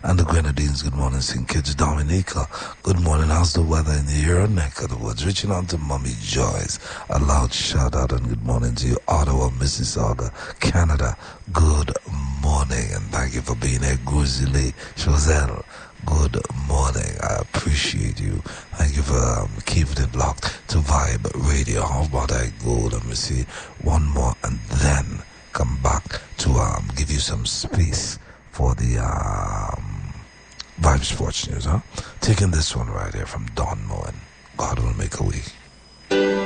and the Grenadines. Good morning, St. Kitts, Dominica. Good morning. How's the weather in your neck of the woods? Reaching out to Mommy Joyce. A loud shout out and good morning to you, Ottawa, Mississauga, Canada. Good morning and thank you for being here, Guzile Chazelle. Good morning. I appreciate you. Thank you for keeping it locked to Vibe Radio. How about I go? Let me see one more and then come back to give you some space for the Vibe Sports News, huh? Taking this one right here from Don Moen. God will make a way.